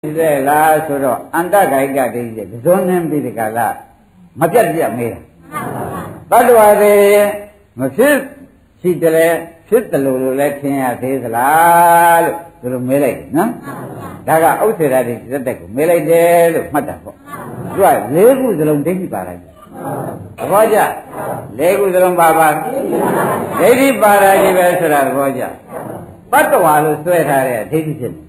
Thế là số đó anh ta cái đi để dồn em đi thì cả là mà chết gì vậy? Bắt đầu thì mà xí từ lù lại thế là rồi mới lấy, nó đã cả ốc thì ra thì rất đẹp, mới lấy để rồi mất rồi lấy cái gì làm thế gì bà này, bao giờ lấy cái gì làm bà lấy đi bà này thì bây giờ là bao giờ bắt đầu vào xuôi ra đấy thế thì gì?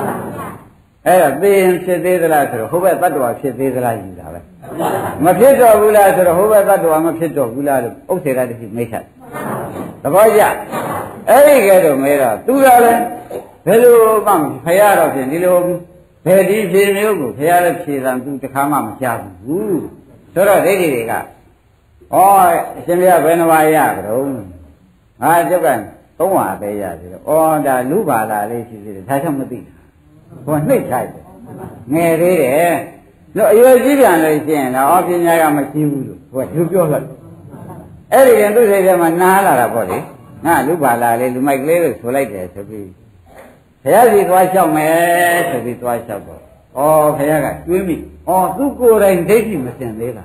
Tiền sẽ thế là rồi, hôm nay bắt đầu sẽ thế là gì đó vậy? Mà phía sau gula rồi, hôm nay bắt đầu mà phía sau gula rồi, ốc thì ra thì mấy sao? Đó bao giờ? Ấy cái đó mấy đó, tu ra đấy, bây giờ bằng phải rồi thì đi luôn, bây đi phía nếu cũng phải là phía làm tu thì khám mà chả đủ, sau đó đấy đi cả, ôi xem bây bên ngoài à rồi, chỗ cái công hòa bây giờ thì, đã lú bà là đây thì thay xong một tí. Còn nấy sai nghe thế để nó yêu chỉ rằng là chuyện là ở phía nhà mà chịu rồi chịu cho rồi ấy thì tôi thấy mà na là bao đấy na lúc bà là lấy lúc mấy lấy rồi số lấy để số gì thế thì tôi sao mẹ số thì tôi sao rồi thế cái quý vị tôi cô này thế gì mà xem đấy là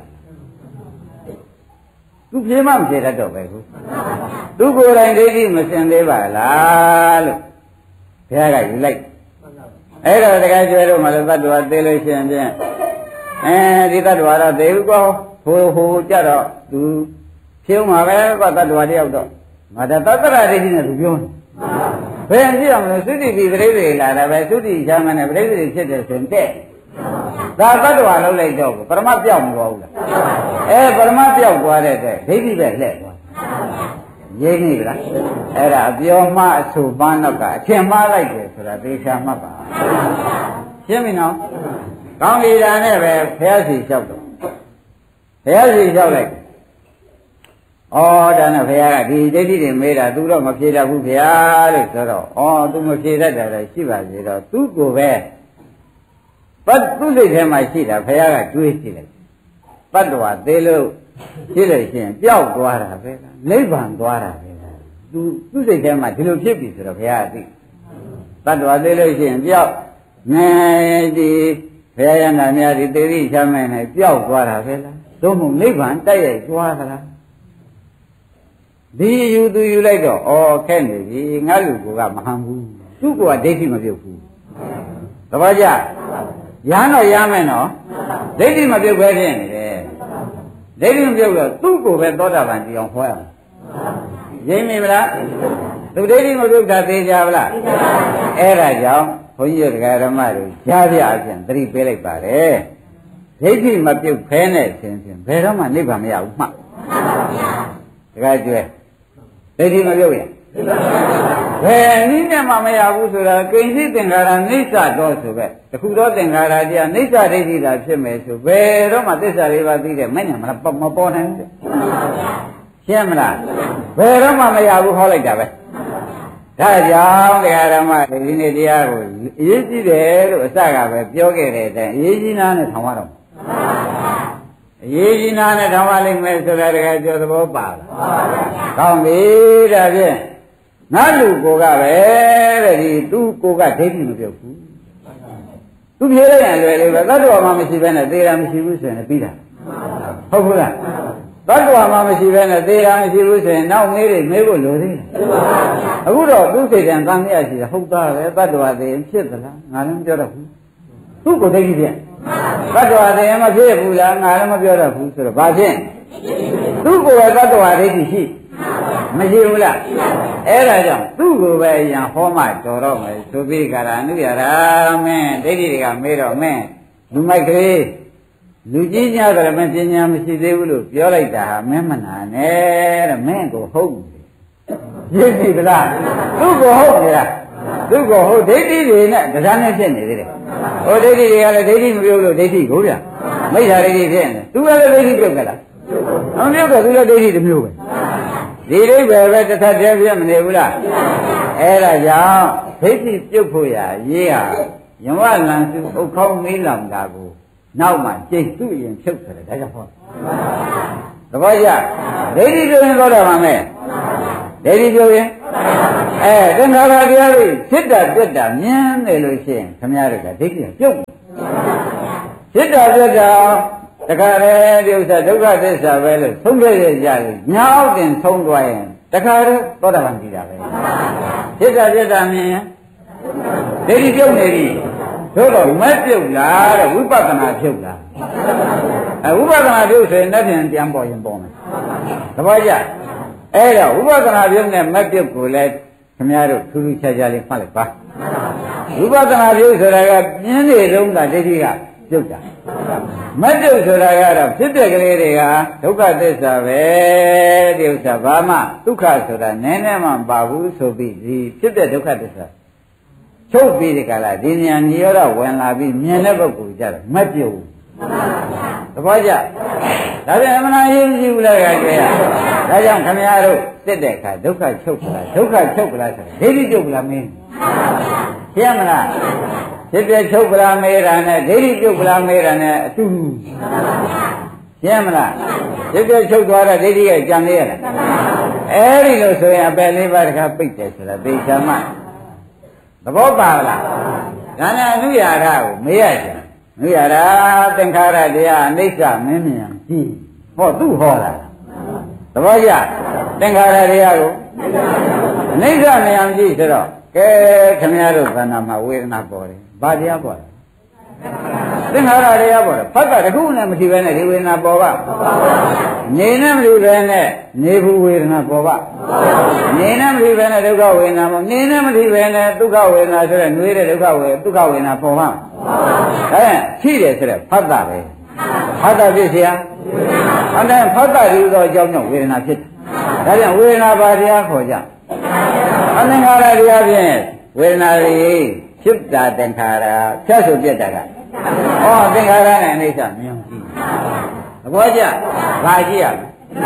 tôi phía mà chơi ra đâu vậy tôi cô này thế gì mà xem đấy bà là lúc thế cái gì lấy ấy rồi cái chuyện mà chúng ta đùa thế lấy chuyện chứ, đi ta đùa đó thế có hồ chắc đó, tu thiếu mà cái có ta đùa đi đâu đó, mà ta ra đi thì tu không, bây giờ chỉ là suy đi về đây là về suy đi sao mà này về đây sẽ được chuyện thế, ta đùa lâu lấy đâu, Paramaပြောင်းသွားဘူးလားParamaပြောင်းသွားတဲ့အတွက်ဒိဋ္ဌိပဲလှည့်သွားရင်းနေလားအဲ့ဒါပြောမှအဆူပန်းတော့ကအထင်မှားလိုက်တယ်ဆိုတာသေချာမှတ်ပါရှင်းပြီနော်ကောင်းပြီဒါနဲ့ပဲဘုရားစီလျှောက်တော့ဘုရားစီလျှောက်လိုက်ဒါနဲ့ဘုရားကဒီဒိဋ္ဌိတွေမေးတာသူတော့မဖြေတတ်ဘူးဘုရားလို့ဆိုတော့သူမဖြေတတ်တာလည်းရှိပါသေးတော့သူ့ကိုပဲသူ့စိတ်ထဲမှာရှိတာဘုရားကတွေးကြည့်လိုက်ပတ္တဝါသေးလို့ရှိလို့ရှိရင်ပျောက်သွားတာပဲနိဗ္ဗာန်သွားတာပဲသူ့စိတ်ထဲမှာဒီလိုဖြစ်ပြီဆိုတော့ဘုရားကသိပတ္တဝါသေးလို့ရှိရင်ပျောက်နေဒီဘုရားရဟန္တာများဒီသေတိချမ်းမဲ့နဲ့ပျောက်သွားတာပဲလားသို့မဟုတ်နိဗ္ဗာန်တိုက်ရိုက်သွားသလားဒီယူသူယူလိုက်တော့ခက်နေပြီငါလူကမဟန်ဘူးသူ့ကဒိဋ္ဌိမပြုတ်ဘူးသဘောကျရဟန်းတော့ရမယ်နော်ဒိဋ္ဌိမပြုတ်ပဲဖြစ်နေတယ်ဒိဋ္ဌိမပြုတ်တော့သူ့ကိုပဲသောတာပန်ကြည့်အောင်ဟောရမယ်ရင်းမိမလားသူဒိဋ္ဌိမပြုတ်တာသိကြပါလားအဲ့ဒါကြောင့်ဘုန်းကြီးတို့တရားဓမ္မတွေကြားပြအပြင်သတိပေးလိုက်ပါတယ်ဒိဋ္ဌိမပြုတ်ဖဲနဲ့ခြင်းဖြင့်ဘယ်တော့မှနိဗ္ဗာန်မရဘူးမှတ်တခါကျွဲဒိဋ္ဌိမပြုတ်ရင်ဘယ်နည်းနဲ့မှမရဘူးဆိုတာကိဉ္စီသင်္ခါရနိစ္စတော့ဆိုပဲတခုတော့သင်္ခါရတရားနိစ္စဒိဋ္ဌိသာဖြစ်မယ်ဆိုဘယ်တော့မှသစ္စာလေးပါးသိတဲ့မဉ္ဇဉ်မပေါ်နိုင်ဘူးရှင်းမလားဘယ်တော့မှမရဘူးဟောလိုက်တာပဲဒါကြောင့်တရားဓမ္မဒီနေ့တရားကိုအရေးကြီးတယ်လို့အစကပဲပြောခဲ့တဲ့အတိုင်းအရေးကြီးနာနဲ့ထောင်ရတော့အရေးကြီးနာနဲ့ထောင်ရလိမ့်မယ်ဆိုတာတကယ်ပြောသဘောပါလားကောင်းပြီဒါဖြင့်ငါလူကိုကပဲတဲ့ဒီသူ့ကိုကဒိဋ္ဌိမပြုတ်ဘူးသူပြေးလိုက်ရင်လွယ်လေးပဲသတ္တဝါမှမရှိဘဲနဲ့သေတာမရှိဘူးဆိုရင်ပြီးတာဟုတ်ဘူးလားသတ္တဝါမှမရှိဘဲနဲ့သေတာမရှိဘူးဆိုရင်နောက်မေးဖို့လိုသေးတယ်အခုတော့သူ့စိတ်ကံတန်မြတ်ရှိတယ်ဟုတ်သားပဲသတ္တဝါသေရင်ဖြစ်သလားငါလည်းမပြောတော့ဘူးသူ့ကိုဒိဋ္ဌိဖြင့်သတ္တဝါသေရင်မဖြစ်ဘူးလားငါလည်းမပြောတော့ဘူးဆိုတော့ဘာဖြင့်သူ့ကိုယ်ကသတ္တဝါဒိဋ္ဌိရှိမရှိဘူးလားအဲ့ဒါကြောင့်သူ့ကိုပဲအရင်ဟောမှတော်တော့မယ်ဆိုပြီးကြတာအနုရတာမင်းဒိဋ္ဌိတွေကမေးတော့မင်းလူမိုက်ကလေးလူကြီးများကြတယ်မင်းပညာမရှိသေးဘူးလို့ပြောလိုက်တာဟာမင်းမနာနဲ့တဲ့မင်းကိုဟုတ်တယ်ရည်ပြီလားသူ့ကိုဟုတ်တယ်လားသူ့ကိုဟုတ်ဒိဋ္ဌိတွေနဲ့တရားနဲ့ဖြစ်နေသေးတယ်ဟိုဒိဋ္ဌိတွေကလည်းဒိဋ္ဌိမပြုတ်လို့ဒိဋ္ဌိကိုဗျာမိစ္ဆာဒိဋ္ဌိဖြစ်နေသူကလည်းဒိဋ္ဌိပြုတ်ကြလားမပြုတ်တော့သူလည်းဒိဋ္ဌိတစ်မျိုးပဲဒီဒိဋ္ဌိပဲတစ်ထပ်တည်းပြမနေဘူးလားအဲ့ဒါကြောင့်ဒိဋ္ဌိပြုတ်ဖို့ရရေးဟာယဝလံစုဥခေါင်းမေးလောင်တာကိုနောက်မှကျိတ်သူ့ရင်ဖြုတ်တယ်ဒါကြောင့်ဟောသဘောကျဒိဋ္ဌိပြုတ်ရင်တော့မှာမဲ့ဒိဋ္ဌိပြုတ်ရင်သင်္ခါရတရားတွေဖြစ်တာပြက်တာမြင်နေလို့ရှိရင်ခင်ဗျားတို့ကဒိဋ္ဌိပြုတ်ဖြစ်တာပြက်တာတခါလေဒီဥစ္စာဒုက္ခသစ္စာပဲလို့ဆုံးဖြတ်ရကြလို့ညာအောင်တင်ဆုံးသွားရင်တခါတော့သောတာပန်ကြည့်တာပဲဖြစ်တာပြက်တာမြင်ရင်ဒိဋ္ဌိပြုတ်နေပြီတို့တော့မက်ပြုတ်လားတဲ့ဝိပဿနာပြုတ်လားဝိပဿနာပြုတ်ဆိုရင်လည်းပြန်ပေါ်ရင်ပေါ်မယ်သဘောကျအဲ့တော့ဝိပဿနာပြုတ်နဲ့မက်ပြုတ်ကိုလည်းခင်ဗျားတို့ထူးထူးခြားခြားလေးမှတ်လိုက်ပါဝိပဿနာပြုတ်ဆိုတာကပြင်းနေလုံးတာဒိဋ္ဌိကပြုတ်တာမက်ပြုတ်ဆိုတာကတော့ဖြစ်တဲ့ကလေးတွေကဒုက္ခသစ္စာပဲဒီဥစ္စာဘာမှဒုက္ခဆိုတာနည်းနည်းမှမပါဘူးဆိုပြီးဒီဖြစ်တဲ့ဒုက္ခသစ္စာချုပ်ပြီးဒီကလာဒီဉာဏ်ညရောဝင်လာပြီးမြင်တဲ့ပုဂ္ဂိုလ်ကြတော့မပြုတ်သဘောကျဒါပြန်အမှန်အရေးကြီးဘူးလားကကြွယ်ဒါကြောင့်ခင်ဗျားတို့စစ်တဲ့အခါဒုက္ခချုပ်ကလားဒုက္ခချုပ်ကလားဆိုဒိဋ္ဌိချုပ်ကလားမင်းရှင်းမလားဖြစ်တဲ့ချုပ်ကလားမေးတာနဲ့ဒိဋ္ဌိချုပ်ကလားမေးတာနဲ့အတူတူရှင်းမလားဖြစ်တဲ့ချုပ်သွားတာဒိဋ္ဌိကကြံနေရလားအဲ့ဒီလိုဆိုရင်အပယ်လေးပါးတခါပိတ်တယ်ဆိုတာသေချာမှသဘောပါလားဒါနဲ့အနုရာဓကိုမေးရချင်အနုရာဓသင်္ခါရတရားအနိစ္စမင်းမြန်ကြည့်ဟောသူ့ဟောတာသဘောကျသင်္ခါရတရားကိုအနိစ္စမြန်ကြည့်ဆိုတော့ကဲခင်ဗျားတို့ခန္ဓာမှာဝေဒနာပေါ်တယ်ဘာတရားပေါ်လဲသင်္ခါရတရားပေါ်တယ်ဖတ်တာတခုနဲ့မထီပဲနဲ့ဒီဝေဒနာပေါ်ပါနေနဲ့မထီပဲနဲ့နေဘူးဝေဒနာပေါ်ပါနေနဲ့မထီပဲနဲ့ဒုက္ခဝေဒနာပေါ်နေနဲ့မထီပဲနဲ့ဒုက္ခဝေဒနာဆိုတဲ့နှွေးတဲ့ဒုက္ခဝေဒနာပေါ်ပါရှိတယ်ဆိုတဲ့ဖတ်တာပဲဖတ်တာဖြစ်เสียအဲ့ဒါဖတ်တာဒီသောအကြောင်းကြောင့်ဝေဒနာဖြစ်တယ်ဒါကြောင့်ဝေဒနာဘာတရားခေါ်ကြအသင်္ခါရတရားဖြင့်ဝေဒနာတွေဖြစ်တာသင်္ခါရဖြတ်ဆိုပြတ်တာကဟောသင်္ခါရနဲ့အိဋ္ဌမြင်ကြည့်သဘောကျဘာကြည့်ရ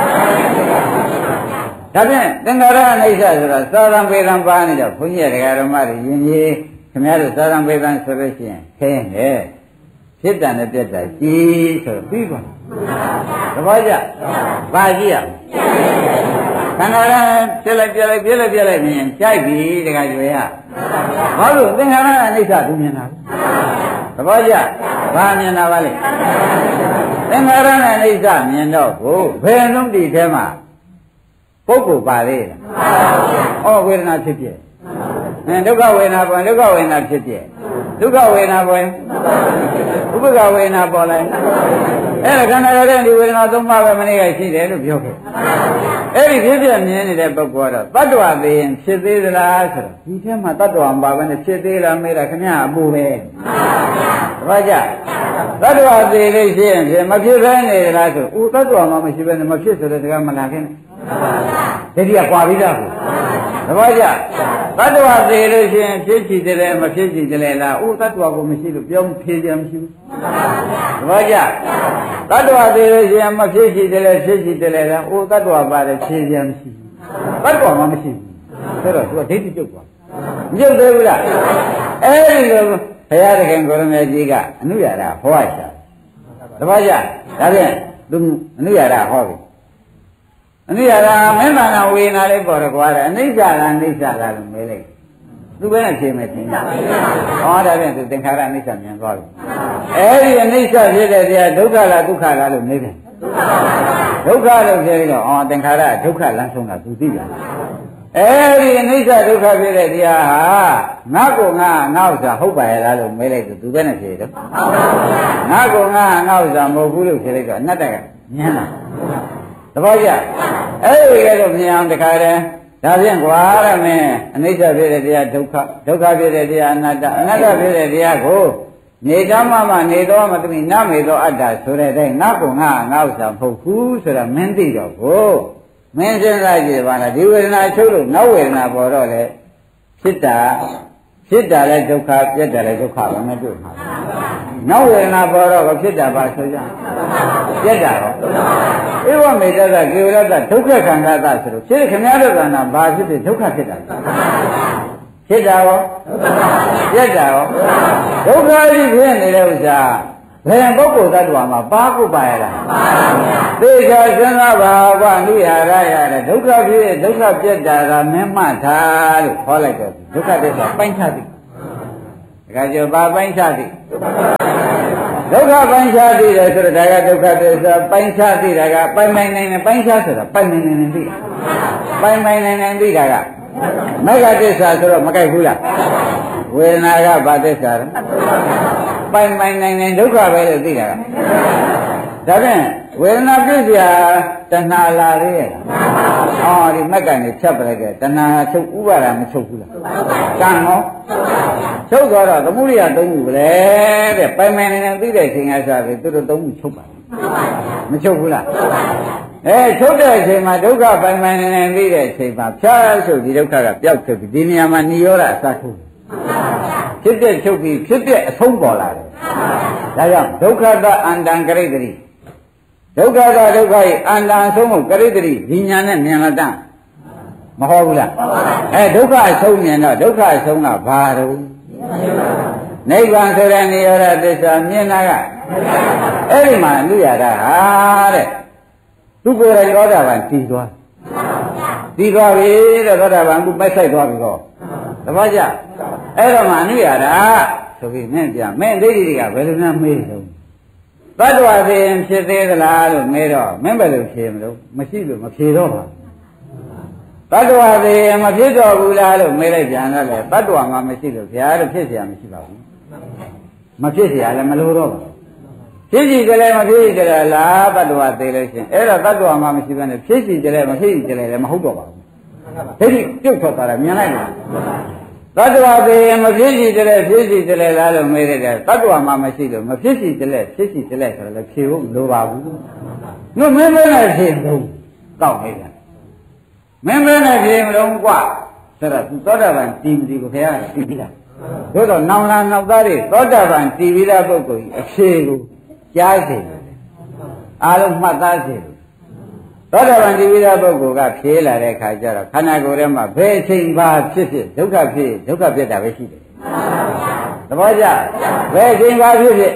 ဒါဖြင့်သင်္ခါရအိဋ္ဌဆိုတာသာသံပေသံပါနေတော့ဘုန်းကြီးတရားဓမ္မတွေယဉ်ကျေးခင်ဗျားတို့သာသံပေသံဆိုလို့ရှိရင်ခင်းတယ်ဖြစ်တာနဲ့ပြတ်တာကြည်ဆိုတော့ပြီးပါသဘောကျဘာကြည့်ရခန္ဓာရပြက်လိုက်မြင်ကြိုက်ပြီတခါကျွေရဘာလို့သင်္ခါရအနိစ္စသူမြင်တာသဘောကျဘာမြင်တာပါလဲသင်္ခါရနဲ့အနိစ္စမြင်တော့ကိုဘယ်လုံးဒီထဲမှာပုဂ္ဂိုလ်ပါလေဩဝေဒနာဖြစ်ပြဒုက္ခဝေဒနာပေါ်ဒုက္ခဝေဒနာဖြစ်ပြဒုက္ခဝေဒနာပေါ်ဥပ္ပခဝေဒနာပေါ်လိုက်အဲ့ဒါခန္ဓာရတဲ့ဒီဝေဒနာသုံးပါးပဲမနေ့ကရှိတယ်လို့ပြောခဲ့အဲ့ဒီဖြစ်ပြမြင်နေတဲ့ပုဂ္ဂိုလ်ကတော့တတ္တဝသေးရင်ဖြစ်သေးသလားဆိုတော့ဒီထဲမှာတတ္တဝမပါဘဲနဲ့ဖြစ်သေးလားမေးတာခင်ဗျာအပူပဲဘာကြတတ္တဝသေးလို့ရှိရင်မဖြစ်ဘဲနေသလားဆိုဥတတ္တဝမှမရှိဘဲနဲ့မဖြစ်ဆိုတဲ့စကားမလာခင်ဒိဋ္ဌိကကွာပြီးသားကိုသဘောကျတတ္တဝသေးလို့ရှိရင်ဖြစ်ချည်တယ်မဖြစ်ချည်တယ်လားဥတတ္တဝကိုမရှိလို့ပြောဖြေကြမရှိဘူးသဘောကျတတ္တဝသေးလို့ရှိရင်မဖြစ်ချည်တယ်ဖြစ်ချည်တယ်လားဥတတ္တဝပါတယ်ဖြေကြမရှိဘူးတတ္တဝမှမရှိဘူးဆိုတော့သူကဒိဋ္ဌိပြုတ်သွားမပြုတ်သေးဘူးလားအဲ့ဒီလိုဘုရားသခင်ကိုရမေကြီးကအနုရာဓဟောချာသဘောကျဒါဖြင့်သူအနုရာဓဟောပြီအနိစ္စကမင်းဘာနာဝေနာလေးပေါ်တော့ကွာတယ်အနိစ္စကအနိစ္စလားလို့မေးလိုက်သူပဲနဲ့ဖြေမယ်သင်္ခါရဟောဒါဖြင့်သူသင်္ခါရအနိစ္စမြင်သွားပြီအဲ့ဒီအနိစ္စဖြစ်တဲ့တရားဒုက္ခလားဒုက္ခလားလို့မေးတယ်ဒုက္ခလို့ပြောပြီးတော့ဩသင်္ခါရဒုက္ခလမ်းဆုံးတာသူသိတယ်အဲ့ဒီအနိစ္စဒုက္ခဖြစ်တဲ့တရားဟာငါကိုငါဥစ္စာဟုတ်ပါရဲ့လားလို့မေးလိုက်သူပဲနဲ့ဖြေတယ်ငါကိုငါဥစ္စာမဟုတ်ဘူးလို့ဖြေလိုက်တော့အနတ္တကမြင်လားသဘောကျအဲ့ဒီကဲတော့မြင်အောင်တခါတည်းဒါဖြင့်ကွာရမင်းအနိစ္စဖြစ်တဲ့တရားဒုက္ခဖြစ်တဲ့တရားအနတ္တဖြစ်တဲ့တရားကိုနေဓမ္မမှနေတော်မသမီနမေသောအတ္တဆိုတဲ့အတိုင်းငါကငါဥစ္စာမဟုတ်ဘူးဆိုတာမင်းသိတော့ကိုမင်းစဉ်းစားကြည့်ပါလားဒီဝေဒနာချုပ်လို့နောက်ဝေဒနာပေါ်တော့လေဖြစ်တာလည်းဒုက္ခပြက်တာလည်းဒုက္ခပဲမတွေ့မှာနောက်ဝေဒနာပေါ်တော့ဖြစ်တာပါဆိုကြပြက်တာရောဧဝမေတ္တကေဝရတ္တဒုက္ခခန္ဓာတဆိုလို့ဖြစ်ခင်ဗျားတို့ကနာဘာဖြစ်ဖြစ်ဒုက္ခဖြစ်တာဖြစ်တာရောပြက်တာရောဒုက္ခကြီးဖြစ်နေတဲ့ဥစ္စာဘယ်ပုဂ္ဂိုလ်သတ္တဝါမှာပါကိုပါရလားသေချာစဉ်းစားပါကွာနိဟာရရတဲ့ဒုက္ခဖြစ်ဒုက္ခပြတ်တာကမင်းမှတ်ထားလို့ခေါ်လိုက်တော့ဒုက္ခသစ္စာပိုင်းခြားသည်ဒါကကြောပါပိုင်းခြားသည်ဒုက္ခပိုင်းခြားသည်တယ်ဆိုတော့ဒါကဒုက္ခသစ္စာပိုင်းခြားသည်ဒါကပိုင်နိုင်နိုင်ပိုင်းခြားဆိုတာပိုင်နိုင်နိုင်သိပိုင်နိုင်နိုင်သိတာကမေဃသစ္စာဆိုတော့မကြိုက်ဘူးလားဝေဒနာကဘာသစ္စာလဲပိုင်နိုင်နိုင်ဒုက္ခပဲလို့သိတာကဒါဖြင့်ဝေဒနာပြည့်စရာတဏှာလာသေးရဲ့အော်ဒီမက်ကနေဖြတ်ပလိုက်တဲ့တဏှာချုပ်ဥပါဒမချုပ်ဘူးလားကံရောချုပ်သွားတော့သမုဒိယသုံးခုပဲတဲ့ပိုင်နိုင်နိုင်သိတဲ့အချိန်ကစားပြီးသူတို့သုံးခုချုပ်ပါမချုပ်ဘူးလားချုပ်တဲ့အချိန်မှာဒုက္ခပိုင်နိုင်နိုင်သိတဲ့အချိန်မှာဖြားဆိုဒီဒုက္ခကပျောက်ချုပ်ပြီးဒီနေရာမှာនិရောဓအစထုတ်ဖြစ်တဲ့ချုပ်ပြီးဖြစ်တဲ့အဆုံးပေါ်လာတယ်ဒါကြောင့်ဒုက္ခတအန္တံကရိတ္တိဒုက္ခတဒုက္ခ၏အန္တံအဆုံးကိုကရိတ္တိဒီညာနဲ့မြင်လာတတ်မဟုတ်ဘူးလားဒုက္ခအဆုံးမြင်တော့ဒုက္ခအဆုံးကဘာတော့နိဗ္ဗာန်ဆိုတဲ့និရောဓသစ္စာမြင်တာကအဲ့ဒီမှာလူရတာဟာတဲ့သူကိုယ်တိုင်သောတာပန်တည်သွားပြီတဲ့သောတာပန်ကပိုက်ဆိုင်သွားပြီဟောတပည့်ကြအဲ့တော့မှအနုရတာဆိုပြီးမင်းပြမင်းဒိဋ္ဌိတွေကဘယ်လိုများမေးလို့သတ္တဝါသိရင်ဖြစ်သေးသလားလို့မေးတော့မင်းဘယ်လိုဖြေမလို့မရှိလို့မဖြေတော့ပါသတ္တဝါသိရင်မဖြစ်တော့ဘူးလားလို့မေးလိုက်ပြန်တော့လေသတ္တဝါမှမရှိလို့ဗျာလို့ဖြစ်เสียမရှိပါဘူးမဖြစ်เสียလည်းမလိုတော့ပါဖြစ်စီကြလဲမဖြစ်စီကြလဲလားတ attva သေးလို့ရှင်အဲ့တော့တ attva မှမရှိဘဲနဲ့ဖြစ်စီကြလဲမဖြစ်စီကြလဲလည်းမဟုတ်တော့ပါဘူးဒိဋ္ဌိပြုတ်ထွက်သွားတာမြင်လိုက်လားတ attva သေးရင်မဖြစ်စီကြလဲဖြစ်စီကြလဲလားလို့မေးလိုက်တယ်တ attva မှမရှိလို့မဖြစ်စီကြလဲဖြစ်စီကြလဲဆိုတော့လည်းဖြေဖို့မလိုပါဘူးငါမင်းမနဲ့ဖြေလို့တောက်နေတယ်မင်းမနဲ့ဖြေမလို့ကွာဆိုတော့သူသောတာပန်တည်မတည်ကိုခင်ဗျားသိပြီလားတို့တော့နောင်လာနောက်သားတွေသောတာပန်တည်ပြီးတဲ့ပုဂ္ဂိုလ်ကြီးအဖြေကိုကြားစေတယ်အားလုံးမှတ်သားစေတယ်သောတာပန်တည်ပြီးတဲ့ပုဂ္ဂိုလ်ကဖြေလာတဲ့အခါကျတော့ခန္ဓာကိုယ်ထဲမှာဘယ်အချိန်ပါဖြစ်ဖြစ်ဒုက္ခဖြစ်ဒုက္ခပြတ်တာပဲရှိတယ်သဘောကျဘယ်အချိန်ပါဖြစ်ဖြစ်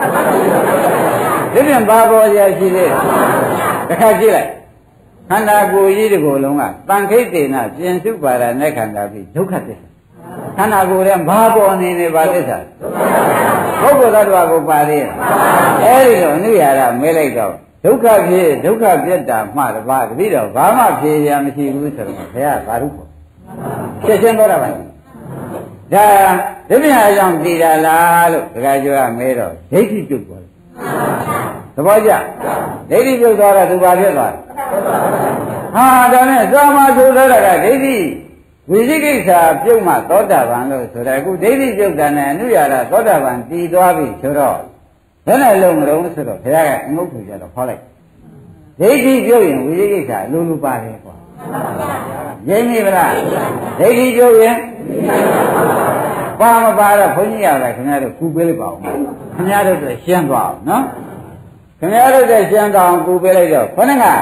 ဒီပြင်ဘာပေါ်ရရှိသေးတခါကြည့်လိုက်ခန္ဓာကိုယ်ကြီးတစ်ခုလုံးကတန်ခိတ်တေနပြင်စုပါဒနဲ့ခန္ဓာပြီးဒုက္ခသစ္စာခန္ဓာကိုယ်ထဲဘာပေါ်နေနေပါသစ္စာပုဂ္ဂိုလ်သတ္တဝါကိုပါသေးရဲ့အဲဒီလိုအနုရာရမဲလိုက်တော့ဒုက္ခဖြစ်ဒုက္ခပြတ်တာမှတပါးတတိတော့ဘာမှဖြေရမရှိဘူးဆိုတော့ဘုရားသာဓုပေါ့ဖြစ်ချင်းတော့တာပါဒါဒီမြတ်အကြောင်းသိတာလားလို့ဒကာကျော်ကမဲတော့ဒိဋ္ဌိပြုတ်သွားတယ်သဘောကျဒိဋ္ဌိပြုတ်သွားတော့သူဘာဖြစ်သွားလဲဟာဒါနဲ့သာမဆိုတော့တာကဒိဋ္ဌိဝိသိကိစ္စပြုတ်မှသောတာပန်လို့ဆိုတော့အခုဒိဋ္ဌိပြုတ်တာနဲ့အနုရာရသောတာပန်တည်သွားပြီဆိုတော့ဘယ်နဲ့လုံးမလုံးဆိုတော့ဘုရားကအငုတ်ထူကြတော့ခေါ်လိုက်ဒိဋ္ဌိပြုတ်ရင်ဝိသိကိစ္စအလိုလိုပါတယ်ကွာရင်းမိဗလားဒိဋ္ဌိပြုတ်ရင်ပါမပါတော့ဘုန်းကြီးရတယ်ခင်ဗျားတို့ကူပေးလိုက်ပါဦးခင်ဗျားတို့အတွက်ရှင်းသွားအောင်နော်ခင်ဗျားတို့အတွက်ရှင်းသွားအောင်ကူပေးလိုက်တော့ခေါင်းက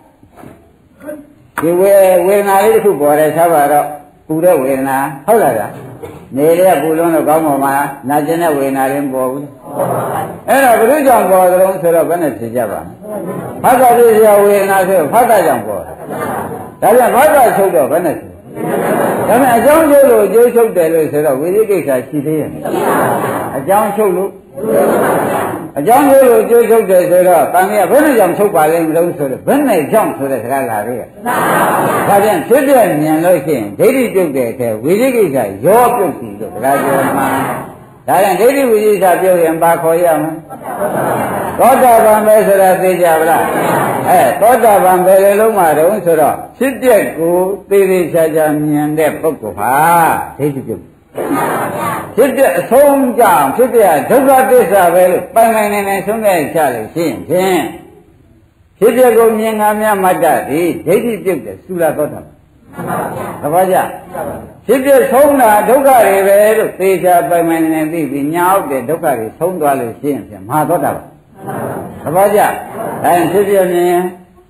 ဒီဝေဒနာလေးတစ်ခုပေါ်တယ်ဆက်ပါတော့ပူတဲ့ဝေဒနာဟုတ်လားဗျာနေတဲ့ပူလုံးတော့ကောင်းပေါ်မှာနာကျင်တဲ့ဝေဒနာလေးပေါ်ဘူးအဲ့တော့ဘုရားကြောင့်ပေါ်ကြလို့ဆိုတော့ဘယ်နဲ့ဖြေကြပါဖတ်တာပြည့်ရဝေဒနာဆိုဖတ်တာကြောင့်ပေါ်ဒါပြန်ဖတ်တာချုပ်တော့ဘယ်နဲ့ဖြေဒါနဲ့အကြောင်းကျိုးလို့အကျိုးချုပ်တယ်လို့ဆိုတော့ဝိသိကိစ္စရှိသေးရဲ့အကြောင်းချုပ်လို့အကြောင်းကျိုးလို့အကျိုးချုပ်တယ်ဆိုတော့တန်ကြီးကဘယ်နဲ့ကြောင့်ချုပ်ပါလဲမလို့ဆိုတော့ဘယ်နဲ့ကြောင့်ဆိုတဲ့စကားလာသေးရဲ့ဒါပြန်ဖြစ်ပြမြင်လို့ရှိရင်ဒိဋ္ဌိပြုတ်တဲ့အထက်ဝိသိကိစ္စရောပြုတ်ပြီလို့စကားပြောမှာဒါပြန်ဒိဋ္ဌိဝိသိကိစ္စပြုတ်ရင်ဘာခေါ်ရမလဲသောတာပန်ပဲဆိုတာသိကြပါလားသောတာပန်ပဲလေလုံးမှာတုံးဆိုတော့ဖြစ်တဲ့ကိုသေသေးချာချာမြင်တဲ့ပုဂ္ဂိုလ်ဟာဒိဋ္ဌိပြုတ်ဖြစ်တဲ့အဆုံးကြောင့်ဖြစ်တဲ့ဒုက္ခသစ္စာပဲလို့ပိုင်ပိုင်နိုင်နိုင်ဆုံးတဲ့ချလို့ရှိရင်ဖြင့်ဖြစ်တဲ့ကိုမြင်ငါများမှတ်တတ်သည်ဒိဋ္ဌိပြုတ်တဲ့သုလသောတာပန်သဘောကျဖြစ်တဲ့ဆုံးတာဒုက္ခတွေပဲလို့သေချာပိုင်ပိုင်နိုင်သိပြီးညာအောက်တဲ့ဒုက္ခတွေဆုံးသွားလို့ရှိရင်ဖြင့်မဟာသောတာပန်သဘောကျဖြစ်ပြမြင်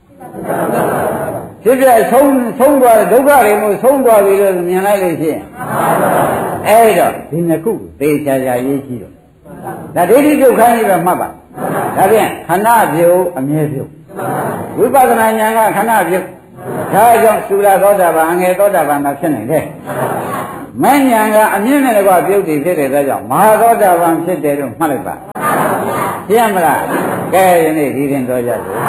ဖြစ်ပြဆုံးသွားတဲ့ဒုက္ခတွေမျိုးဆုံးသွားပြီလို့မြင်လိုက်လို့ရှိရင်အဲ့တော့ဒီနှစ်ခုသေချာချာရေးကြည့်တော့ဒါဒိဋ္ဌိဒုက္ခကြီးပဲမှတ်ပါဒါဖြင့်ခဏပြုတ်အမြဲပြုတ်ဝိပဿနာဉာဏ်ကခဏပြုတ်ဒါကြောင့်သုရသောတာပန်အငယ်သောတာပန်မှာဖြစ်နေတယ်မဉ္ဇဏ်ကအမြင့်နဲ့ကွာပြုတ်တည်ဖြစ်တဲ့အတွက်ကြောင့်မဟာသောတာပန်ဖြစ်တယ်လို့မှတ်လိုက်ပါသိရမလားကဲယနေ့ဒီရင်တော်ကြစို့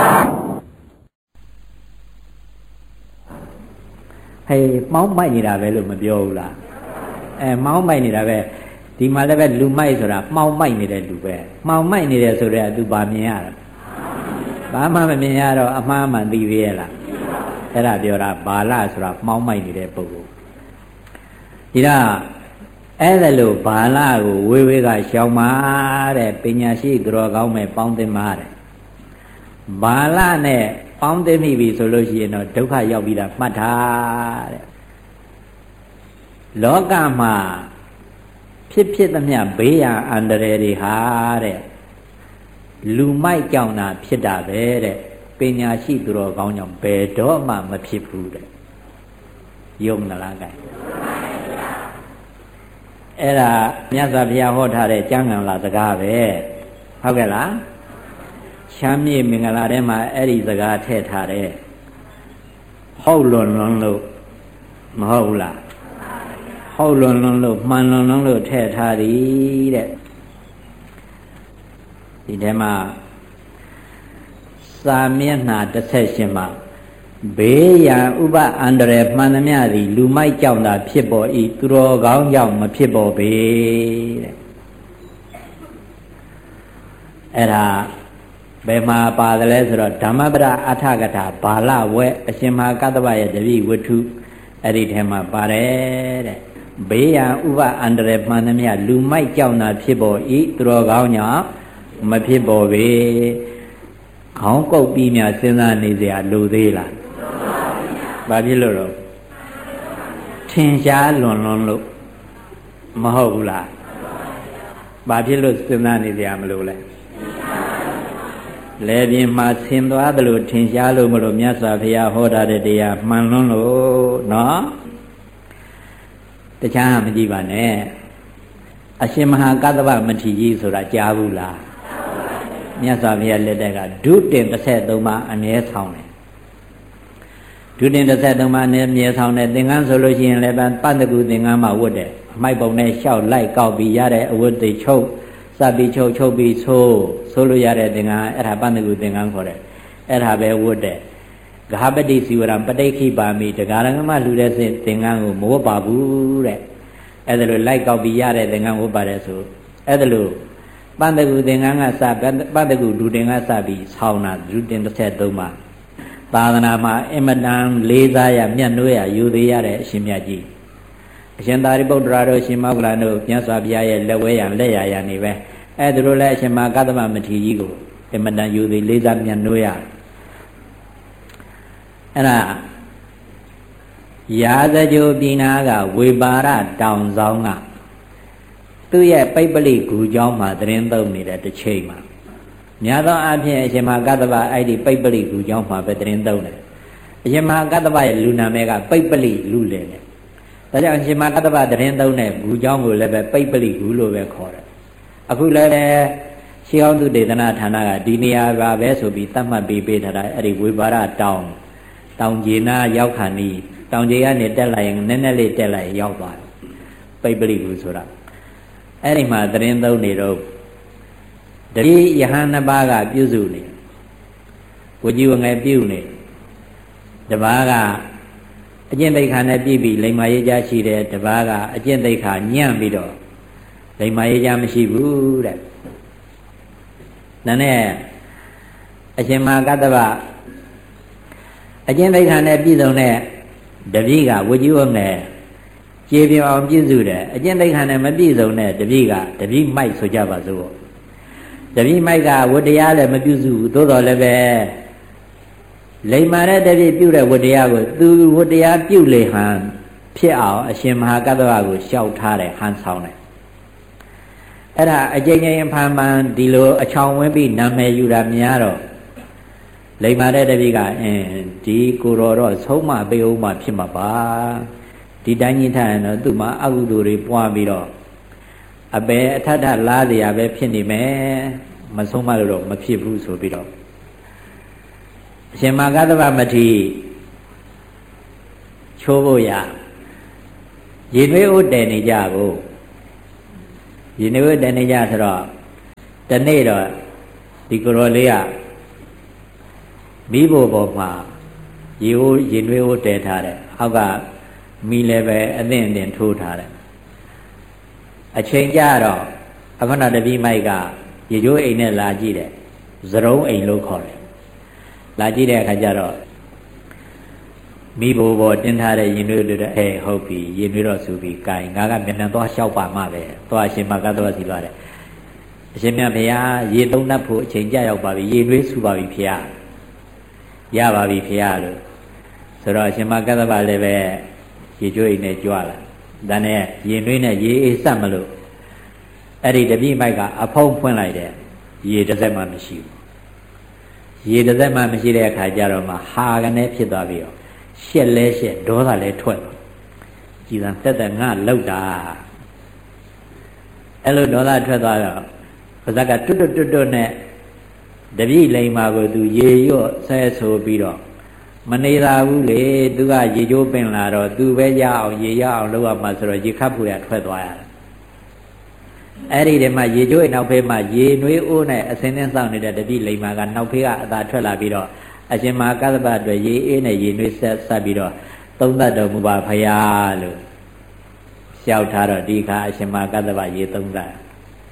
ဟေးမောင်းမိုက်နေတာပဲလို့မပြောဘူးလားမောင်းမိုက်နေတာပဲဒီမှာလည်းပဲလူမိုက်ဆိုတာမှောင်မိုက်နေတဲ့လူပဲမှောင်မိုက်နေတယ်ဆိုတော့သူဘာမြင်ရတာဘာမှမမြင်ရတော့အမှားမှန်သိသေးရဲ့လားအဲ့ဒါပြောတာဘာလဆိုတာမှောင်မိုက်နေတဲ့ပုဂ္ဂိုလ်ဒီတော့အဲ့ဒါလို့ဘာလကိုဝေဝေးကရှောင်ပါတဲ့ပညာရှိသူတော်ကောင်းမဲ့ပေါင်းသင်းပါတဲ့ဘာလနဲ့ပေါင်းသိမိပြီဆိုလို့ရှိရင်တော့ဒုက္ခရောက်ပြီးတာမှတ်ထားတဲ့လောကမှာဖြစ်သမျှဘေးရန်အန္တရာယ်တွေဟာတဲ့လူမိုက်ကြောင့်တာဖြစ်တာပဲတဲ့ပညာရှိသူတော်ကောင်းကြောင့်ဘယ်တော့မှမဖြစ်ဘူးတဲ့ယုံလားကဲအဲ့ဒါမြတ်စွာဘုရားဟောထားတဲ့ကျမ်းဂန်လာစကားပဲဟုတ်ကဲ့လားချမ်းမြေမင်္ဂလာထဲမှာအဲ့ဒီစကားထည့်ထားတယ်ဟုတ်လွန်လို့မဟုတ်ဘူးလားဟုတ်လွန်လို့မှန်လွန်လို့ထည့်ထားသည်တဲ့ဒီထဲမှာစာမျက်နှာ18မှာဘေးရန်ဥပအန္တရာယ်မှန်သမျှသည်လူမိုက်ကြောင့်သာဖြစ်ပေါ်၏သူတော်ကောင်းကြောင့်မဖြစ်ပေါ်ပေတဲ့အဲ့ဒါဘယ်မှာပါတယ်လဲဆိုတော့ဓမ္မပဒအဋ္ဌကထာဘာလဝဲအရှင်မဟာကတ္တဗရဲ့တပည့်ဝတ္ထုအဲ့ဒီထဲမှာပါတယ်တဲ့ဘေးရန်ဥပအန္တရာယ်မှန်သမျှလူမိုက်ကြောင့်သာဖြစ်ပေါ်၏သူတော်ကောင်းကြောင့်မဖြစ်ပေါ်ပေခေါင်းကုပ်ပြီးများစဉ်းစားနေစရာလိုသေးလားဘာဖြစ်လို့တော့ထင်ရှားလွန်လို့မဟုတ်ဘူးလားဘာဖြစ်လို့စဉ်းစားနေစရာမလိုလဲလေပြင်းမှာဆင်သွားတယ်လို့ထင်ရှားလို့မလို့မြတ်စွာဘုရားဟောထားတဲ့တရားမှန်လွန်းလို့နော်တခြားမကြည့်ပါနဲ့အရှင်မဟာကတ္တဗမထေရကြီးဆိုတာကြားဘူးလားမြတ်စွာဘုရားလက်ထက်ကဒုတင်33ပါးအမြဲဆောင်တယ်ဒုတင်33ပါးနဲ့အမြဲဆောင်တယ်သင်္ကန်းဆိုလို့ရှိရင်လည်းပတ္တကုသင်္ကန်းမှာဝတ်တယ်အမိုက်ပုံနဲ့လျှောက်လိုက်ကောက်ပြီးရတဲ့အဝတ်တွေချုပ်စပ်ပြီးချုပ်ပြီးဆိုလို့ရတဲ့သင်္ကန်းအဲ့ဒါပတ္တကုသင်္ကန်းခေါ်တယ်အဲ့ဒါပဲဝတ်တယ်ဂဟပတိစီဝရံပဋိခိပါမိတဂရဏမလှူတဲ့သင်္ကန်းကိုမဝတ်ပါဘူးတဲ့အဲ့ဒါလိုလိုက်ကောက်ပြီးရတဲ့သင်္ကန်းဝတ်ပါတယ်ဆိုအဲ့ဒါလိုပတ္တကုသင်္ကန်းကစပတ္တကုဒုတင်ကစပြီးဆောင်းတာဒုတင်33ပါသာသနာမှာအမတန်လေးစားရမြတ်နိုးရယူသေးရတဲ့အရှင်မြတ်ကြီးအရှင်သာရိပုတ္တရာတို့ရှင်မောဂလန်တို့မြတ်စွာဘုရားရဲ့လက်ဝဲရလက်ရနေပဲအဲ့ဒါလိုလဲအရှင်မဟာကတ္တဗမထေရကြီးကိုအမတန်ယူသေးလေးစားမြတ်နိုးရအဲ့ဒါရာဇကြိုပြည်နာကဝေပါရတောင်ဆောင်ကသူ့ရဲ့ပိပ္ပလိဂူเจ้าမှာသတင်းသုံးနေတဲ့တစ်ချိန်မှာများသောအားဖြင့်အရှင်မဟာကတ္တဗအဲ့ဒီပိပ္ပလိဂူเจ้าမှာပဲသတင်းသုံးတယ်အရှင်မဟာကတ္တဗရဲ့လူနာမည်ကပိပ္ပလိလူလေတဲ့ဒါကြောင့်အရှင်မဟာကတ္တဗသတင်းသုံးတဲ့ဂူเจ้าကိုလည်းပဲပိပ္ပလိဂူလို့ပဲခေါ်တယ်အခုလည်းရှေးဟောင်းသူဒေသနာဌာနကဒီနေရာပါပဲဆိုပြီးသတ်မှတ်ပေးထားတာအဲ့ဒီဝေပါရတောင်ကျေနာရောက်ခါနီးတောင်ကျေကနေတက်လိုက်ရင်နည်းနည်းလေးတက်လိုက်ရောက်သွားတယ်ပိပ္ပလိဂူဆိုတာအဲ့ဒီမှာသတင်းသုံးနေတော့တတိယဟန်နှစ်ပါးကပြုစုနေဝကြီးဝငယ်ပြုနေတပါးကအကျင့်သိက္ခာနဲ့ပြည့်ပြီးလိမ္မာရေးကြရှိတယ်တပါးကအကျင့်သိက္ခာညံ့ပြီးတော့လိမ္မာရေးကြမရှိဘူးတဲ့ဒါနဲ့အရှင်မဟာကတ္တဗအကျင့်သိက္ခာနဲ့ပြည့်စုံတဲ့တပည့်ကဝကြီးဝငယ်ကျေပြအောင်ပြည့်စုံတယ်အကျင့်သိက္ခာနဲ့မပြည့်စုံတဲ့တပည့်မိုက်ဆိုကြပါစို့တပည့်မိုက်ကဝတ္တရားလည်းမပြုစုဘူးသို့တော်လည်းပဲလိမ္မာတဲ့တပည့်ပြုတဲ့ဝတ္တရားကိုသူဝတ္တရားပြုလေဟန်ဖြစ်အောင်အရှင်မဟာကတ္တဗကိုလျှောက်ထားတယ်ဟန်ဆောင်တယ်အဲ့ဒါအကျဉ်းချင်းဖန်ဖန်ဒီလိုအချောင်ဝင်းပြီးနာမည်ယူတာများတော့လိမ္မာတဲ့တပည့်ကဒီကိုတော်တော့ဆုံးမပေးအောင်မှဖြစ်မှာပါဒီတိုင်းကြီးထားရင်တော့သူ့မှာအကုသိုလ်တွေပွားပြီးတော့အပေအထထလားเสียပဲဖြစ်နေမယ်မဆုံးမလို့တော့မဖြစ်ဘူးဆိုပြီးတော့အရှင်မာဂတဗမထေရချိုးဖို့ရရေနွေးဥတည်နေကြကိုရေနွေးဥတည်နေကြဆိုတော့တနေ့တော့ဒီကိုရောလေးကမိဖို့ပေါ်မှာရေနွေးဥတည်ထားတယ်အောက်ကမိလည်းပဲအသင့်အတင်ထိုးထားတယ်အချိန်ကြတော့အခုနတပည့်မိုက်ကရေကျိုးအိမ်နဲ့လာကြည့်တယ်ဇရုံးအိမ်လို့ခေါ်တယ်လာကြည့်တဲ့အခါကျတော့မိဘဘောတင်းထားတဲ့ရင်တွေလို့ဟုတ်ပြီရင်တွေတော့စူပြီးကင်ငါကမျက်နှာသွားလျှောက်ပါမှပဲသွားအရှင်မကတော့စီသွားတယ်အရှင်မြတ်ဘုရားရေသုံးနှပ်ဖို့အချိန်ကြရောက်ပါပြီရေတွေစူပါပြီဖေရရပါပြီဖေရလို့ဆိုတော့အရှင်မကတ္တဗလည်းပဲရေကျွေးနဲ့ကြွလာဒါနဲ့ရင်တွေနဲ့ရေအေးစက်မလို့အဲ့ဒီတပည့်မိုက်ကအဖုံးဖွင့်လိုက်တယ်ရေတစ်စက်မှမရှိဘူးရေတစ်စက်မှမရှိတဲ့အခါကျတော့မှဟာကနေဖြစ်သွားပြီးတော့ရှက်လဲရှက်ဒေါသလဲထွက်ကြည်သာတက်တက်ငါလောက်တာအဲ့လိုဒေါသထွက်သွားတော့ပါဇက်ကတွတ်တွတ်နဲ့တပည့်လိမ်မာကိုသူရေရော့ဆဲဆိုပြီးတော့မနေသာဘူးလေသူကရေကျိုးပင်လာတော့သူပဲရအောင်ရေရအောင်လုပ်ရမှာဆိုတော့ရေခတ်ဖို့ရထွက်သွားရတယ်အဲ့ဒီတည်းမှာရေကျိုးရဲ့နောက်ဖေးမှာရေနွေးအိုးနဲ့အစင်းနဲ့စောင့်နေတဲ့တပည့်လိမ်မာကနောက်ဖေးကအသာထွက်လာပြီးတော့အရှင်မကတ္တဗအတွက်ရေအေးနဲ့ရေနွေးဆက်ပြီးတော့သုံးသပ်တော်မူပါဖရာလို့လျှောက်ထားတော့ဒီခါအရှင်မကတ္တဗရေသုံးသပ်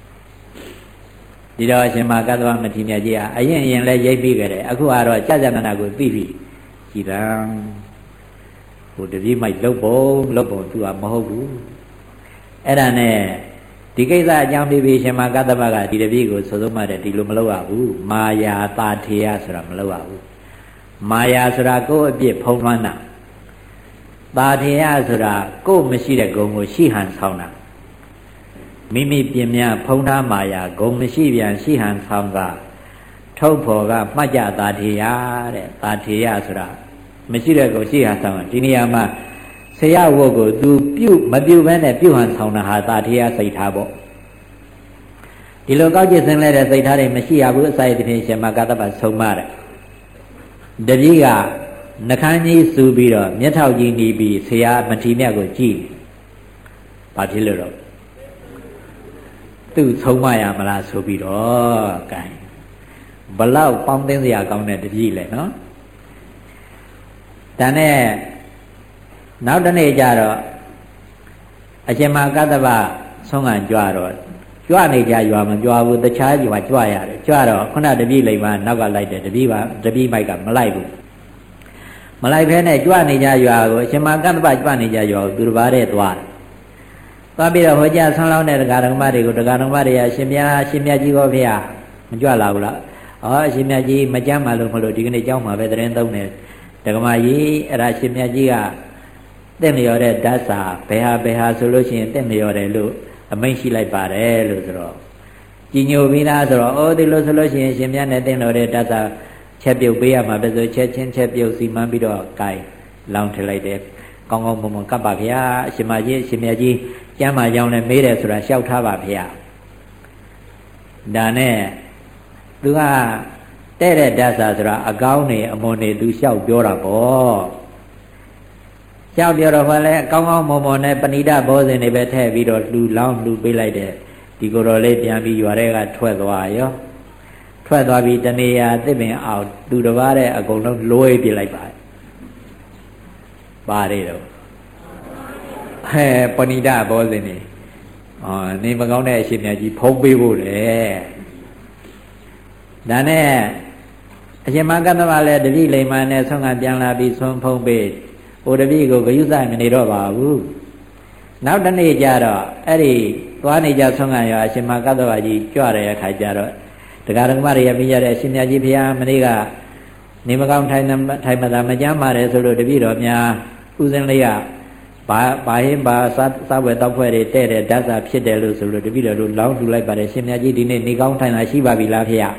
ဒီတော့အရှင်မကတ္တဗမထေရမြတ်ကြီးကအရင်လဲရိပ်ပြီးကြတယ်အခုကတော့ကြာကြာနာနာကိုသိပြီကြည်သာဟိုတပည့်မိုက်လုတ်ပုံသူကမဟုတ်ဘူးအဲ့ဒါနဲ့ဒီကိစ္စအကြောင်းပြီးရှင်မကတ္တဗကဒီတပည့်ကိုဆိုဆုံးမှတဲ့ဒီလိုမလုပ်ရဘူးမာယာတာထေယဆိုတာမလုပ်ရဘူးမာယာဆိုတာကိုယ့်အပြစ်ဖုံးလွှမ်းတာတာထေယဆိုတာကိုယ်မရှိတဲ့ဂုဏ်ကိုရှိဟန်ဆောင်တာမိမိပြင်များဖုံးထားမာယာဂုဏ်မရှိပြန်ရှိဟန်ဆောင်တာထုတ်ဖော်ကမှတ်ကြတာထေယတဲ့တာထေယဆိုတာမရှိတဲ့ဂုဏ်ရှိဟန်ဆောင်တာဒီနေရာမှာဆရာဝတ်ကိုသူမပြုတ်ဘဲနဲ့ပြုတ်ဟန်ဆောင်တာဟာတာထေယစိတ်ထားပေါ့ဒီလိုကောက်ကျစ်စင်လဲတဲ့စိတ်ထားတွေမရှိရဘူးအစာရတဲ့ဖြင့်ရှင်မကတ္တဗဆုံးမတယ်တပည့်ကနှခမ်းကြီးစူပြီးတော့မျက်ထောက်ကြီးနီးပြီးဆရာမထေရမြတ်ကိုကြည့်ဘာဖြစ်လို့တော့သူ့ဆုံးမရမလားဆိုပြီးတော့ကဲဘလောက်ပေါင်းသိစရာကောင်းတဲ့တပည့်လဲနော်ဒါနဲ့နောက်တနေ့ကျတော့အရှင်မကတ္တဗဆုံးခံကြွတော့ကြွနေကြရွာမကြွဘူးတခြားရွာကြွရတယ်ကြွတော့ခုနတပည့်လိမ်မနောက်ကလိုက်တယ်တပည့်မိုက်ကမလိုက်ဘူးမလိုက်ဖဲနဲ့ကြွနေကြရွာကိုအရှင်မကတ္တဗကြွနေကြရွာကိုသူတစ်ပါးတည်းသွားပြီးတော့ဟောကြားဆန်းလောင်းတဲ့တရားဓမ္မတွေကိုတရားဓမ္မတွေကရှင်မြတ်ကြီးကောဖေမကြွလာဘူးလားအရှင်မြတ်ကြီးမကြမ်းပါလို့မလို့ဒီကနေ့เจ้าမှာပဲသတင်းသုံးတယ်ဓမ္မကြီးအဲ့ဒါရှင်မြတ်ကြီးကတင့်လျော်တဲ့ဓာတ်စာဘယ်ဟာဆိုလို့ရှိရင်တင့်လျော်တယ်လို့အမိန့်ရှိလိုက်ပါတယ်လို့ဆိုတော့ကြီးညိုပြီးလားဆိုတော့ဒီလိုဆိုလို့ရှိရင်ရှင်မြတ်နဲ့တင့်လျော်တဲ့ဓာတ်စာချက်ပြုတ်ပေးရမှာပဲဆိုချက်ပြုတ်စီမံပြီးတော့ဂိုင်းလောင်းထလိုက်တယ်ကောင်းကောင်းမွန်မွန်ကပ်ပါဗျာအရှင်မကြီးရှင်မြတ်ကြီးကျမ်းမာကြောင်းနဲ့မေးတယ်ဆိုတာလျှောက်ထားပါဗျာဒါနဲ့သူကတဲ့ဓာတ်စာဆိုတာအကောင်းနေအမွန်နေသူလျှောက်ပြောတာပေါ့လျှောက်ပြောတော့ဘာလဲအကောင်းမွန်မွန်နဲ့ပဏိဒဘောဇဉ်တွေပဲထည့်ပြီးတော့လှူလောင်းလှူပေးလိုက်တယ်ဒီကိုယ်တော်လေးပြန်ပြီးရွာထဲကထွက်သွားရောထွက်သွားပြီးတနေရာသစ်ပင်အောင်သူတစ်ပါးတဲ့အကုန်လုံးလွှဲပြလိုက်ပါတယ်တော့ပဏိဒဘောဇဉ်နေနေမကောင်းတဲ့အရှင်မြတ်ကြီးဖုံးပေးဖို့လေဒါနဲ့အရှင်မကတ္တဗလည်းတပည့်လိမ်မာနဲ့ဆုံးကပြန်လာပြီးဆုံးဖုံးပေးဟိုတပည့်ကိုဂယုစိုက်မနေတော့ပါဘူးနောက်တနေ့ကျတော့အဲ့ဒီသွားနေကြဆုံးကရောအရှင်မကတ္တဗကြီးကြွတဲ့အခါကျတော့တရားဓမ္မတွေရပြီးရတဲ့အရှင်မြတ်ကြီးဘုရားမနေ့ကနေမကောင်းထိုင်မသာမကြမ်းပါတယ်ဆိုလို့တပည့်တော်များဥစဉ်လေးကဘာစားဝယ်တောက်ဖွဲ့တွေတဲ့တဲ့ဓာတ်စာဖြစ်တယ်လို့ဆိုလို့တပည့်တော်တို့လောင်းထူလိုက်ပါတယ်ရှင်မြတ်ကြီးဒီနေ့နေကောင်းထိုင်တာရှိပါပြီလားဖေ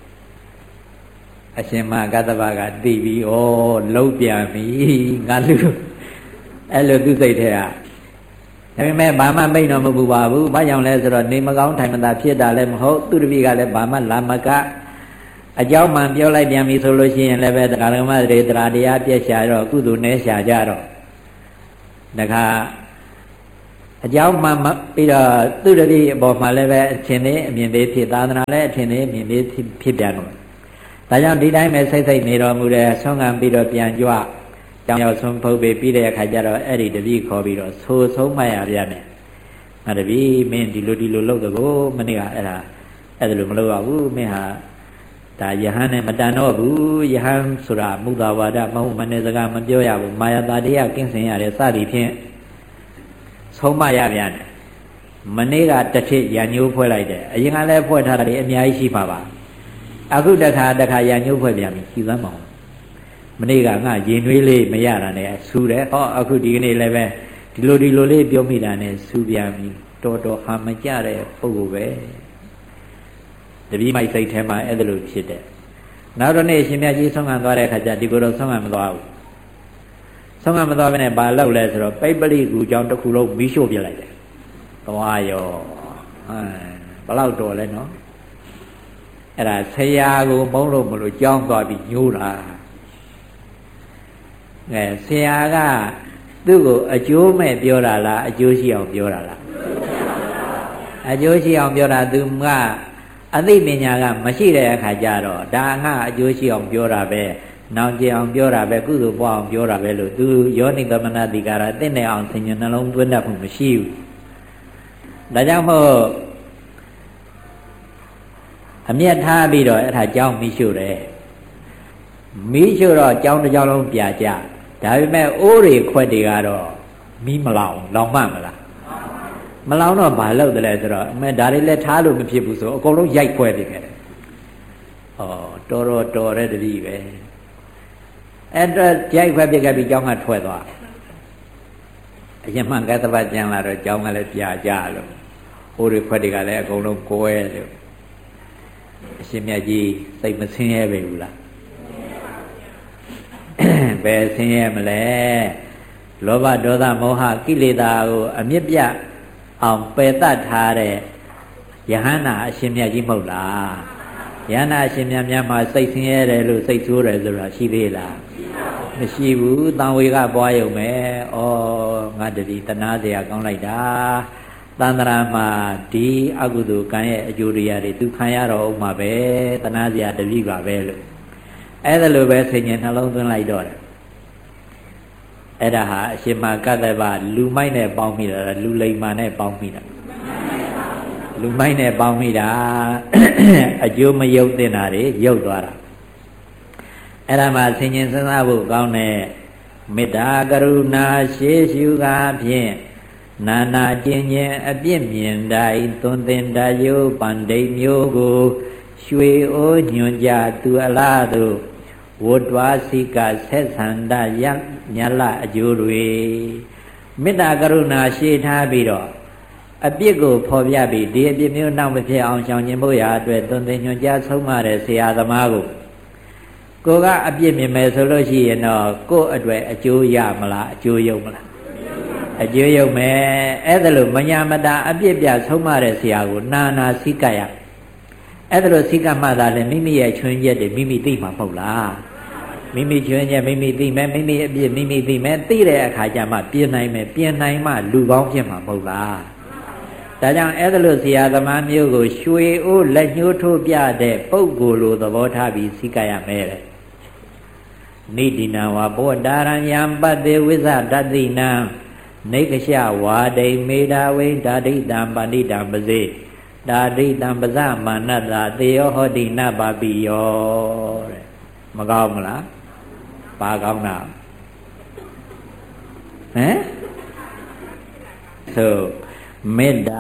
အရှင်မကတ္တဗကသိပြီလုံးပြန်ပြီငါလူအဲ့လိုသူစိတ်ထဲကဒါပေမဲ့ဘာမှမိတ်တော့မပူပါဘူးဘာကြောင့်လဲဆိုတော့နေမကောင်းထိုင်မသာဖြစ်တာလည်းမဟုတ်သူတပည့်ကလည်းဘာမှလာမကအကြောင်းမှပြောလိုက်ပြန်ပြီဆိုလို့ရှိရင်လည်းပဲတရားဓမ္မတွေတရားတရားပြည့်ရှာတော့ကုသိုလ်နဲ့ရှာကြတော့တခါအကြောင်းမှပြီးတော့သူတပည့်အပေါ်မှာလည်းပဲအထင်သေးအမြင်သေးဖြစ်သာသနာလည်းအထင်သေးအမြင်သေးဖြစ်ပြန်တော့ဒါကြောင့်ဒီတိုင်းပဲစိတ်နေတော်မူတယ်ဆုံးခံပြီးတော့ပြန်ကြွကြောင်ရောက်ဆုံးဖုတ်ပြီးတဲ့အခါကျတော့အဲ့ဒီတပည့်ခေါ်ပြီးတော့ဆိုဆုံးမရပြန်တယ်ငါတပည့်မင်းဒီလိုလုပ်တော့ကိုမနေ့ကအဲ့ဒါလိုမလုပ်ရဘူးမင်းဟာဒါယဟန်နဲ့မတန်တော့ဘူးယဟန်ဆိုတာမုဒ္ဒဝါဒမဟုတ်မနဲ့စကားမပြောရဘူးမာယာတာတရားကင်းစင်ရတယ်စသည်ဖြင့်ဆုံးမရပြန်တယ်မနေ့ကတစ်ထစ်ရညိုးဖွဲ့လိုက်တယ်အရင်ကလည်းဖွဲ့ထားတယ်အများကြီးရှိပါပါအခုတခါရညိုးဖွဲ့ပြန်ပြီရှိသမ်းမအောင်မနေ့ကငါရင်နှွေးလေးမရတာနဲ့ဆူတယ်ဟောအခုဒီကနေ့လည်းပဲဒီလိုလေးပြောမိတာနဲ့ဆူပြန်ပြီတော်ဟာမကြတဲ့ပုဂ္ဂိုလ်ပဲတပည့်မိုက်စိတ်ထဲမှာအဲ့ဒါလိုဖြစ်တယ်နောက်တော့နေ့ရှင်မြတ်ကြီးဆုံးခံသွားတဲ့အခါကျဒီကိုယ်တော့ဆုံးခံမသွားဘူးဆုံးခံမသွားဘဲနဲ့ဘာလုပ်လဲဆိုတော့ပိပလိကူကြောင့်တစ်ခုလုံးမီးရှို့ပြလိုက်တယ်သွားရောဘလောက်တော်လဲနော်အဲ့ဒါဆရာကိုမုန်းလို့မလို့ကြောင်းသွားပြီးညှိုးတာဆရာကသူ့ကိုအကျိုးမဲ့ပြောတာလားအကျိုးရှိအောင်ပြောတာလားအကျိုးရှိအောင်ပြောတာသူကအသိပညာကမရှိတဲ့အခါကျတော့ဒါငါအကျိုးရှိအောင်ပြောတာပဲနောင်ကျအောင်ပြောတာပဲကုသိုလ်ပွားအောင်ပြောတာပဲလို့သူယောနိသမနတိကာရတင့်နေအောင်ဆင်ញနှလုံးသွင်းတတ်မှုမရှိဘူးဒါကြောင့်မို့အမျက်ထားပြီးတော့အဲ့ဒါကြောင်းမီးရှို့တယ်မီးရှို့တော့ကြောင်းတစ်ကြောင်းလုံးပြာကျဒါပေမဲ့အိုးတွေခွက်တွေကတော့မီးမလောင်မှမလားမလောင်တော့ဘာလုပ်တယ်လဲဆိုတော့ဒါတွေလည်းထားလို့မဖြစ်ဘူးဆိုအကုန်လုံးရိုက်ခွဲနေခဲ့တယ်တော်တဲ့တတိပဲအဲ့တော့ရိုက်ခွဲပြခဲ့ပြီးကြောင်းကထွက်သွားအရင်မှကတ္တပတ်ကျန်လာတော့ကြောင်းကလည်းပြာကျလို့အိုးတွေခွက်တွေကလည်းအကုန်လုံးကွဲလို့အရှင်မြတ်ကြီးစိတ်မဆင်းရဲပဲဘူးလားဘယ်ဆင်းရဲမလဲလောဘဒေါသမောဟကိလေသာကိုအမြင့်ပြအောင်ပယ်တတ်ထားတဲ့ယဟန္တာအရှင်မြတ်ကြီးမဟုတ်လားယဟန္တာအရှင်မြတ်များမှာစိတ်ဆင်းရဲတယ်လို့စိတ်ဆိုးတယ်ဆိုတာရှိသေးလားမရှိဘူးတန်ဝေကပွားရုံပဲဩငါတတိတနာစရာကောင်းလိုက်တာတန်တရာမှာဒီအကုသိုလ်ကံရဲ့အကျိုးတရားတွေသူခံရတော့ဥမှာပဲတနာစရာတတိပါပဲလို့အဲ့ဒါလိုပဲဆင်ញနှလုံးသွင်းလိုက်တော့တယ်အဲ့ဒါဟာအရှင်မကတ္တဗလူမိုက်နဲ့ပေါင်းမိတာလူလိမ္မာနဲ့ပေါင်းမိတာလူမိုက်နဲ့ပေါင်းမိတာအကျိုးမယုတ်တင်တာတွေယုတ်သွားတာအဲ့ဒါမှဆင်ញစဉ်းစားဖို့ကောင်းတဲ့မေတ္တာကရုဏာရှေးရှုကားဖြင့်နာနာကျင်ခြင်းအပြစ်မြင်တိုင်းသွန်သင်တယုပန္ဒိမျိုးကိုရွှေအိုးညွန်ကြသူအလားတို့ဝတ္တဝါစိကဆက်ဆန္ဒယညလအကျိုးတွေမေတ္တာကရုဏာရှေ့ထားပြီးတော့အပြစ်ကိုဖော်ပြပြီးဒီအပြစ်မျိုးနောက်မဖြစ်အောင်ရှောင်ကျဉ်ဖို့ရာအတွက်သွန်သင်ညွှန်ကြားဆုံးမတဲ့ဆရာသမားကိုကအပြစ်မြင်မယ်ဆိုလို့ရှိရင်တော့ကိုယ့်အတွက်အကျိုးရမလားအကျိုးယုံမလားအကျိုးယုံမယ်အဲ့ဒါလို့မညာမတာအပြစ်ပြဆုံးမတဲ့ဆရာကိုနာနာစိကရအဲ့ဒါလို့စိကမှသာလဲမိမိရဲ့ချွင်းချက်တွေမိမိသိမှာမဟုတ်လားမိမိချွင်းချက်မိမိသိမယ်မိမိအပြစ်မိမိသိမယ်သိတဲ့အခါကျမှပြင်နိုင်မယ်ပြင်နိုင်မှလူကောင်းဖြစ်မှာမဟုတ်လားဒါကြောင့်အဲ့ဒါလို့ဆရာသမားမျိုးကိုရွှေအိုးလက်ညှိုးထိုးပြတဲ့ပုဂ္ဂိုလ်လိုသဘောထားပြီးစိကရမယ်တဲ့နိတိနဝဘောတာရံယံပတ္တေဝိဇဒတ္တိနံနေကရှဝါဒိမေတာဝိဒါဒိတံပဏိတံပစေဒါဒိတံပဇမာနတသေယောဟောတိနပါပိယောတဲ့မကောင်းမလားပါကောင်းတာဟမ်ဆိုမေတ္တာ